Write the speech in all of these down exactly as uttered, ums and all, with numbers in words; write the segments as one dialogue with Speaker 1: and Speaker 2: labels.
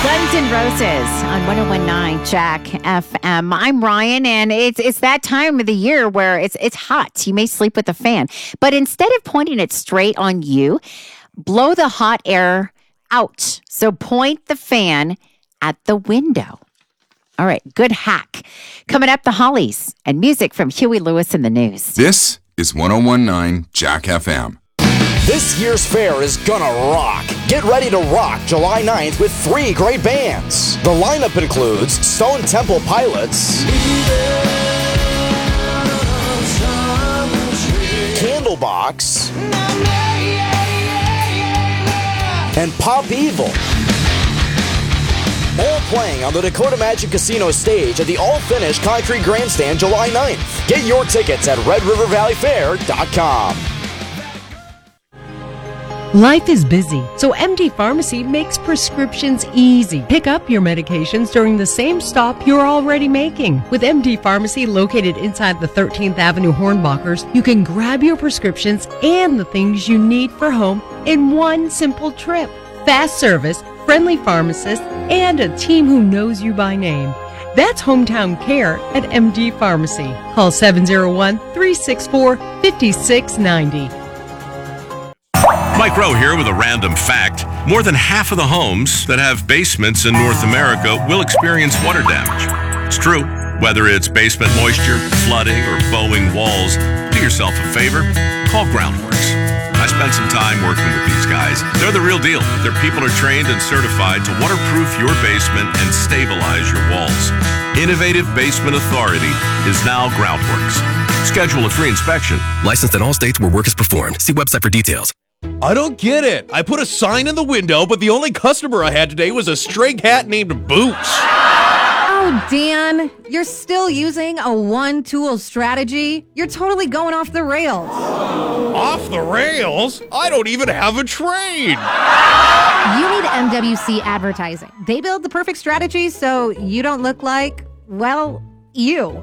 Speaker 1: Guns N' Roses on one oh one point nine Jack F M. I'm Ryan, and it's it's that time of the year where it's it's hot. You may sleep with a fan, but instead of pointing it straight on you, blow the hot air out. So point the fan at the window. All right, good hack. Coming up, the Hollies and music from Huey Lewis in the news.
Speaker 2: This is one oh one point nine Jack F M.
Speaker 3: This year's fair is gonna rock. Get ready to rock July ninth with three great bands. The lineup includes Stone Temple Pilots, Candlebox, and Pop Evil. All playing on the Dakota Magic Casino stage at the all-finished concrete grandstand July ninth. Get your tickets at red river valley fair dot com.
Speaker 4: Life is busy, so M D Pharmacy makes prescriptions easy. Pick up your medications during the same stop you're already making. With M D Pharmacy located inside the thirteenth Avenue Hornbachers, you can grab your prescriptions and the things you need for home in one simple trip. Fast service, friendly pharmacists, and a team who knows you by name. That's hometown care at M D Pharmacy. Call seven oh one, three six four, five six nine oh.
Speaker 5: Mike Rowe here with a random fact. More than half of the homes that have basements in North America will experience water damage. It's true. Whether it's basement moisture, flooding, or bowing walls, do yourself a favor. Call Groundworks. I spent some time working with these guys. They're the real deal. Their people are trained and certified to waterproof your basement and stabilize your walls. Innovative Basement Authority is now Groundworks. Schedule a free inspection.
Speaker 6: Licensed in all states where work is performed. See website for details.
Speaker 7: I don't get it. I put a sign in the window, but the only customer I had today was a stray cat named Boots.
Speaker 8: Oh, Dan, you're still using a one-tool strategy? You're totally going off the rails.
Speaker 7: Off the rails? I don't even have a trade.
Speaker 8: You need M W C Advertising. They build the perfect strategy so you don't look like, well, you.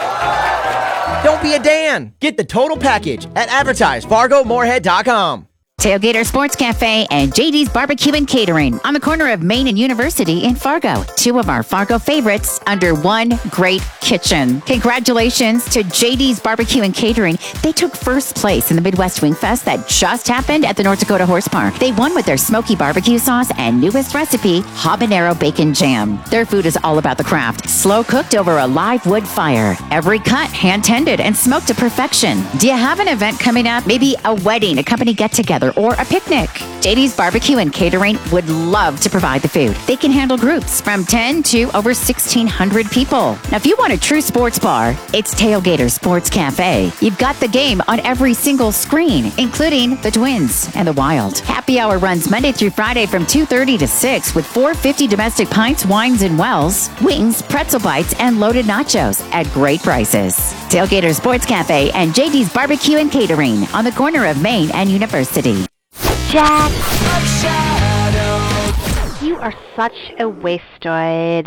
Speaker 9: Don't be a Dan. Get the total package at advertise fargo moorhead dot com.
Speaker 1: Tailgater Sports Cafe and J D's Barbecue and Catering on the corner of Main and University in Fargo. Two of our Fargo favorites under one great kitchen. Congratulations to J D's Barbecue and Catering. They took first place in the Midwest Wing Fest that just happened at the North Dakota Horse Park. They won with their smoky barbecue sauce and newest recipe, habanero bacon jam. Their food is all about the craft. Slow cooked over a live wood fire. Every cut hand-tended and smoked to perfection. Do you have an event coming up? Maybe a wedding, a company get-together, or a picnic? J D's Barbecue and Catering would love to provide the food. They can handle groups from ten to over sixteen hundred people. Now, if you want a true sports bar, it's Tailgater Sports Cafe. You've got the game on every single screen, including the Twins and the Wild. Happy hour runs Monday through Friday from two thirty to six with four fifty domestic pints, wines, and wells, wings, pretzel bites, and loaded nachos at great prices. Tailgater Sports Cafe and J D's Barbecue and Catering on the corner of Main and University.
Speaker 10: Jack, you are such a wastoid.